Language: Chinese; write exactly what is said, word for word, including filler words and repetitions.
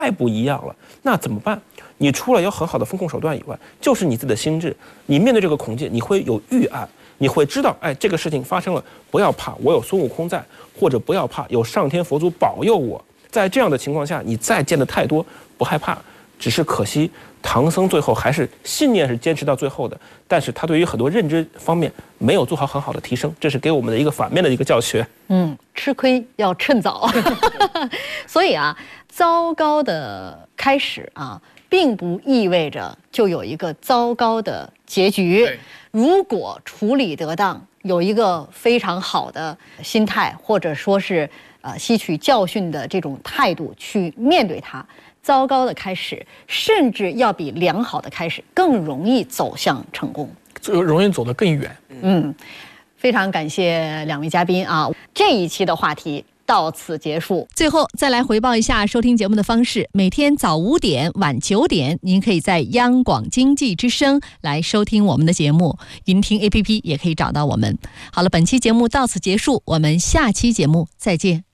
太不一样了。那怎么办？你除了有很好的风控手段以外，就是你自己的心智。你面对这个恐惧，你会有预案，你会知道，哎，这个事情发生了，不要怕，我有孙悟空在，或者不要怕，有上天佛祖保佑我。在这样的情况下，你再见的太多，不害怕。只是可惜，唐僧最后还是信念是坚持到最后的，但是他对于很多认知方面没有做好很好的提升，这是给我们的一个反面的一个教学。 嗯，吃亏要趁早。所以啊，糟糕的开始啊，并不意味着就有一个糟糕的结局。如果处理得当，有一个非常好的心态，或者说是呃吸取教训的这种态度去面对它。糟糕的开始，甚至要比良好的开始更容易走向成功， 就容易走得更远。 嗯，非常感谢两位嘉宾啊！这一期的话题到此结束。最后再来回报一下收听节目的方式：每天早五点、晚九点，您可以在央广经济之声来收听我们的节目，云听 A P P 也可以找到我们。好了，本期节目到此结束，我们下期节目再见。